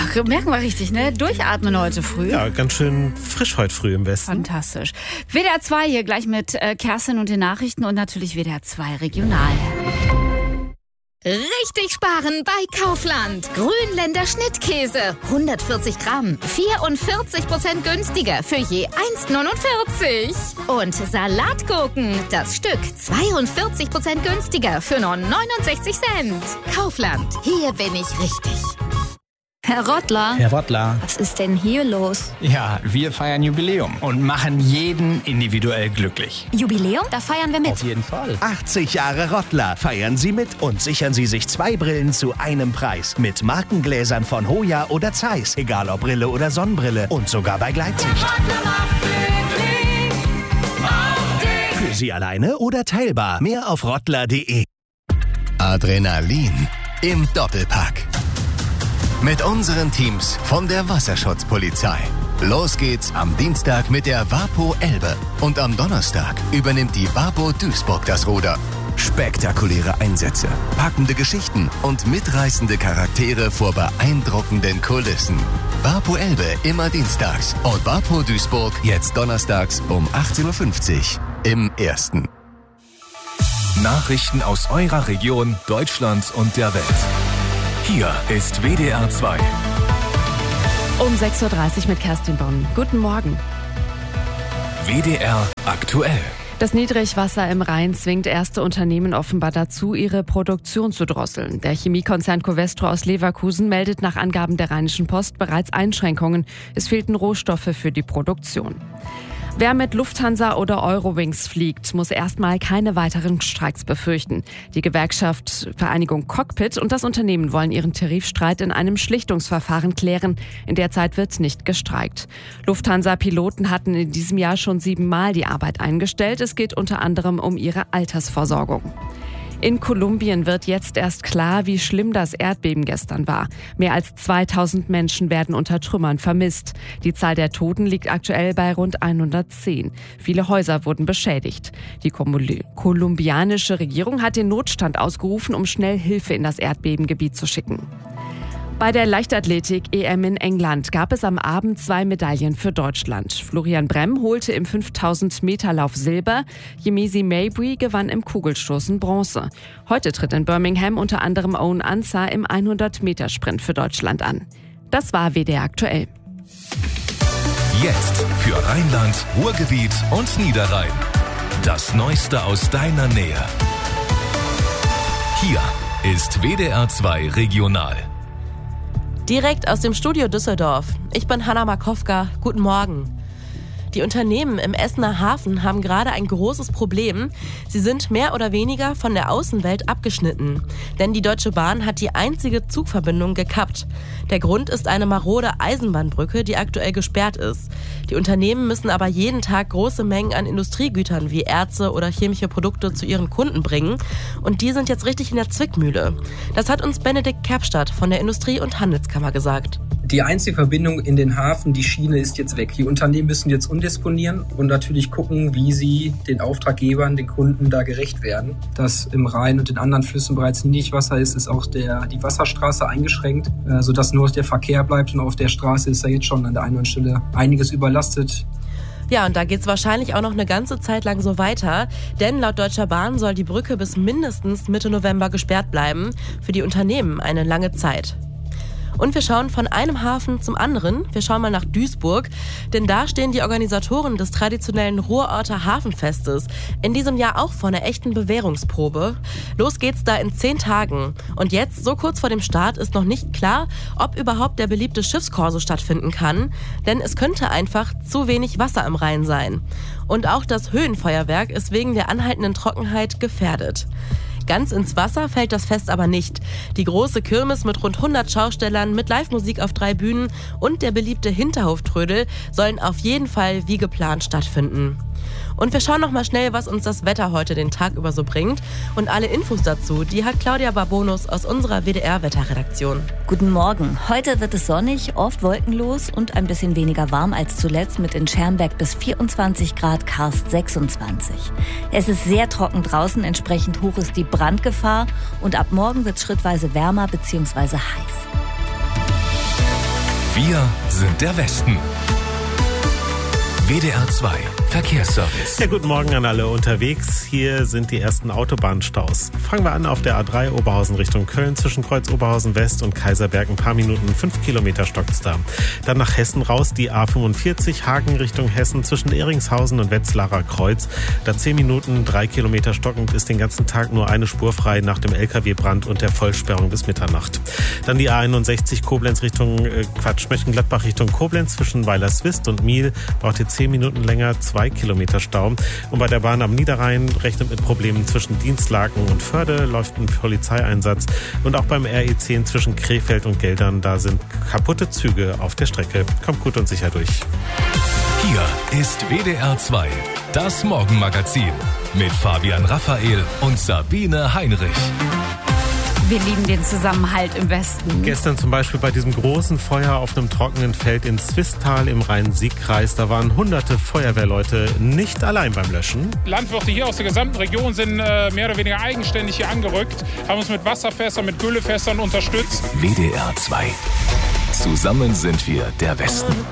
merken wir richtig, ne? Durchatmen heute früh. Ja, ganz schön frisch heute früh im Westen. Fantastisch. WDR 2 hier gleich mit Kerstin und den Nachrichten und natürlich WDR 2 Regional. Richtig sparen bei Kaufland. Grünländer Schnittkäse. 140 Gramm. 44% günstiger für je 1,49. Und Salatgurken. Das Stück 42% günstiger für nur 69 Cent. Kaufland. Hier bin ich richtig. Herr Rottler. Herr Rottler. Was ist denn hier los? Ja, wir feiern Jubiläum und machen jeden individuell glücklich. Jubiläum? Da feiern wir mit. Auf jeden Fall. 80 Jahre Rottler. Feiern Sie mit und sichern Sie sich 2 Brillen zu einem Preis. Mit Markengläsern von Hoya oder Zeiss. Egal ob Brille oder Sonnenbrille. Und sogar bei Gleitsicht. Für Sie alleine oder teilbar. Mehr auf rottler.de. Adrenalin im Doppelpack. Mit unseren Teams von der Wasserschutzpolizei. Los geht's am Dienstag mit der Wapo Elbe. Und am Donnerstag übernimmt die Wapo Duisburg das Ruder. Spektakuläre Einsätze, packende Geschichten und mitreißende Charaktere vor beeindruckenden Kulissen. Wapo Elbe immer dienstags und Wapo Duisburg jetzt donnerstags um 18.50 Uhr im Ersten. Nachrichten aus eurer Region, Deutschland und der Welt. Hier ist WDR 2. Um 6.30 Uhr mit Kerstin Bonn. Guten Morgen. WDR aktuell. Das Niedrigwasser im Rhein zwingt erste Unternehmen offenbar dazu, ihre Produktion zu drosseln. Der Chemiekonzern Covestro aus Leverkusen meldet nach Angaben der Rheinischen Post bereits Einschränkungen. Es fehlten Rohstoffe für die Produktion. Wer mit Lufthansa oder Eurowings fliegt, muss erstmal keine weiteren Streiks befürchten. Die Gewerkschaft Vereinigung Cockpit und das Unternehmen wollen ihren Tarifstreit in einem Schlichtungsverfahren klären. In der Zeit wird nicht gestreikt. Lufthansa-Piloten hatten in diesem Jahr schon 7-mal die Arbeit eingestellt. Es geht unter anderem um ihre Altersversorgung. In Kolumbien wird jetzt erst klar, wie schlimm das Erdbeben gestern war. Mehr als 2000 Menschen werden unter Trümmern vermisst. Die Zahl der Toten liegt aktuell bei rund 110. Viele Häuser wurden beschädigt. Die kolumbianische Regierung hat den Notstand ausgerufen, um schnell Hilfe in das Erdbebengebiet zu schicken. Bei der Leichtathletik-EM in England gab es am Abend 2 Medaillen für Deutschland. Florian Bremm holte im 5000-Meter-Lauf Silber, Yemisi Mabry gewann im Kugelstoßen Bronze. Heute tritt in Birmingham unter anderem Owen Ansah im 100-Meter-Sprint für Deutschland an. Das war WDR aktuell. Jetzt für Rheinland, Ruhrgebiet und Niederrhein. Das Neueste aus deiner Nähe. Hier ist WDR 2 Regional. Direkt aus dem Studio Düsseldorf. Ich bin Hanna Markowka. Guten Morgen. Die Unternehmen im Essener Hafen haben gerade ein großes Problem. Sie sind mehr oder weniger von der Außenwelt abgeschnitten. Denn die Deutsche Bahn hat die einzige Zugverbindung gekappt. Der Grund ist eine marode Eisenbahnbrücke, die aktuell gesperrt ist. Die Unternehmen müssen aber jeden Tag große Mengen an Industriegütern wie Erze oder chemische Produkte zu ihren Kunden bringen. Und die sind jetzt richtig in der Zwickmühle. Das hat uns Benedikt Kerbstadt von der Industrie- und Handelskammer gesagt. Die einzige Verbindung in den Hafen, die Schiene, ist jetzt weg. Die Unternehmen müssen jetzt umdisponieren und natürlich gucken, wie sie den Auftraggebern, den Kunden da gerecht werden. Dass im Rhein und in anderen Flüssen bereits Niedrigwasser ist auch die Wasserstraße eingeschränkt, sodass nur der Verkehr bleibt. Und auf der Straße ist ja jetzt schon an der einen oder anderen Stelle einiges überlastet. Ja, und da geht's wahrscheinlich auch noch eine ganze Zeit lang so weiter. Denn laut Deutscher Bahn soll die Brücke bis mindestens Mitte November gesperrt bleiben. Für die Unternehmen eine lange Zeit. Und wir schauen von einem Hafen zum anderen. Wir schauen mal nach Duisburg, denn da stehen die Organisatoren des traditionellen Ruhrorter Hafenfestes in diesem Jahr auch vor einer echten Bewährungsprobe. Los geht's da in 10 Tagen. Und jetzt, so kurz vor dem Start, ist noch nicht klar, ob überhaupt der beliebte Schiffskorso stattfinden kann, denn es könnte einfach zu wenig Wasser im Rhein sein. Und auch das Höhenfeuerwerk ist wegen der anhaltenden Trockenheit gefährdet. Ganz ins Wasser fällt das Fest aber nicht. Die große Kirmes mit rund 100 Schaustellern, mit Live-Musik auf 3 Bühnen und der beliebte Hinterhoftrödel sollen auf jeden Fall wie geplant stattfinden. Und wir schauen noch mal schnell, was uns das Wetter heute den Tag über so bringt. Und alle Infos dazu, die hat Claudia Barbonus aus unserer WDR-Wetterredaktion. Guten Morgen. Heute wird es sonnig, oft wolkenlos und ein bisschen weniger warm als zuletzt mit in Schermbeck bis 24 Grad, Karst 26. Es ist sehr trocken draußen, entsprechend hoch ist die Brandgefahr und ab morgen wird es schrittweise wärmer bzw. heiß. Wir sind der Westen. WDR 2 Verkehrsservice. Ja, guten Morgen an alle unterwegs. Hier sind die ersten Autobahnstaus. Fangen wir an auf der A3 Oberhausen Richtung Köln. Zwischen Kreuz Oberhausen West und Kaiserberg ein paar Minuten, 5 Kilometer stockt's da. Dann nach Hessen raus die A45 Hagen Richtung Hessen zwischen Ehringshausen und Wetzlarer Kreuz. Da 10 Minuten, 3 Kilometer stockend, ist den ganzen Tag nur eine Spur frei nach dem LKW-Brand und der Vollsperrung bis Mitternacht. Dann die A61 Koblenz Mönchengladbach Richtung Koblenz zwischen Weilerswist und Miel. Braucht ihr 10 Minuten länger, 2 Kilometer Stau. Und bei der Bahn am Niederrhein rechnet mit Problemen zwischen Dienstlaken und Förde, läuft ein Polizeieinsatz. Und auch beim RE10 zwischen Krefeld und Geldern, da sind kaputte Züge auf der Strecke. Kommt gut und sicher durch. Hier ist WDR 2, das Morgenmagazin mit Fabian Raphael und Sabine Heinrich. Wir lieben den Zusammenhalt im Westen. Gestern zum Beispiel bei diesem großen Feuer auf einem trockenen Feld in Zwistal im Rhein-Sieg-Kreis. Da waren hunderte Feuerwehrleute nicht allein beim Löschen. Landwirte hier aus der gesamten Region sind mehr oder weniger eigenständig hier angerückt, haben uns mit Wasserfässern, mit Güllefässern unterstützt. WDR 2. Zusammen sind wir der Westen.